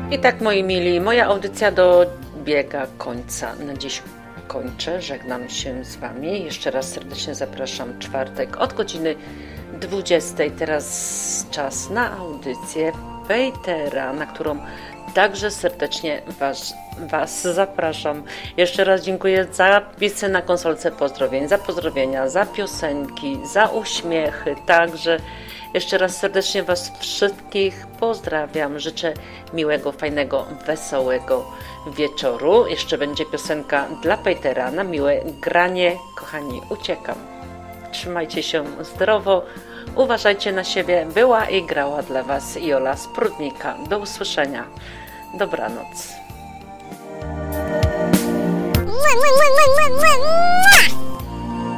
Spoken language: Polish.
I tak, moi mili, moja audycja dobiega końca. Na dziś kończę, żegnam się z Wami. Jeszcze raz serdecznie zapraszam czwartek od godziny 20. Teraz czas na audycję Pejtera, na którą także serdecznie Was zapraszam. Jeszcze raz dziękuję za wpisy na konsolce pozdrowień, za pozdrowienia, za piosenki, za uśmiechy. Także jeszcze raz serdecznie Was wszystkich pozdrawiam. Życzę miłego, fajnego, wesołego wieczoru. Jeszcze będzie piosenka dla Pejtera na miłe granie. Kochani, uciekam. Trzymajcie się zdrowo. Uważajcie na siebie. Była i grała dla Was Jola z Prudnika. Do usłyszenia. Dobranoc.